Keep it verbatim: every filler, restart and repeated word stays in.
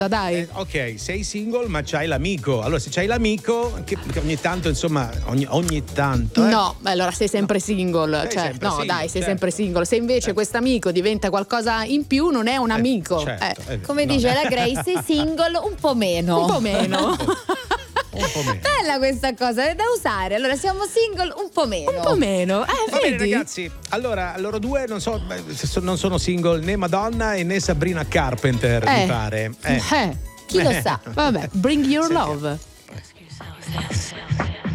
dai. Eh, ok, sei single ma c'hai l'amico. Allora se c'hai l'amico, che, che ogni tanto insomma, ogni, ogni tanto. Eh. No, beh, allora sei sempre single. Sei Cioè, sempre no, single, dai, sei certo. sempre single. Se invece Certo. quest'amico diventa qualcosa in più, non è un amico. certo, Eh, è vero. Come No. dice la Grace, sei single un po' meno. Un po' meno. Un po' meno. Bella questa cosa, è da usare. Allora siamo single un po' meno. Un po' meno. Eh, Va bene vedi? ragazzi, allora loro due non so, beh, so- non sono single né Madonna e né Sabrina Carpenter, Eh. mi pare. Eh. Eh, Chi lo sa? vabbè, bring your Sentiamo. love.